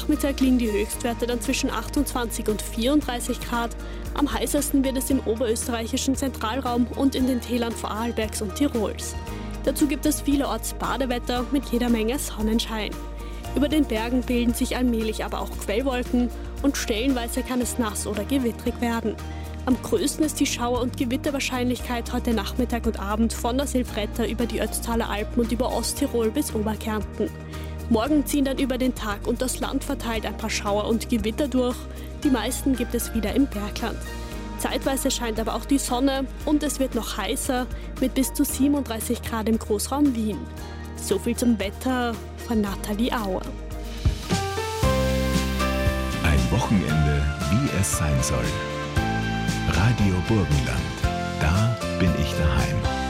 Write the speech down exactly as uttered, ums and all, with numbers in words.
Nachmittag liegen die Höchstwerte dann zwischen achtundzwanzig und vierunddreißig Grad. Am heißesten wird es im oberösterreichischen Zentralraum und in den Tälern Vorarlbergs und Tirols. Dazu gibt es vielerorts Badewetter mit jeder Menge Sonnenschein. Über den Bergen bilden sich allmählich aber auch Quellwolken und stellenweise kann es nass oder gewittrig werden. Am größten ist die Schauer- und Gewitterwahrscheinlichkeit heute Nachmittag und Abend von der Silvretta über die Ötztaler Alpen und über Osttirol bis Oberkärnten. Morgen ziehen dann über den Tag und das Land verteilt ein paar Schauer und Gewitter durch. Die meisten gibt es wieder im Bergland. Zeitweise scheint aber auch die Sonne und es wird noch heißer mit bis zu siebenunddreißig Grad im Großraum Wien. So viel zum Wetter von Nathalie Auer. Ein Wochenende, wie es sein soll. Radio Burgenland, da bin ich daheim.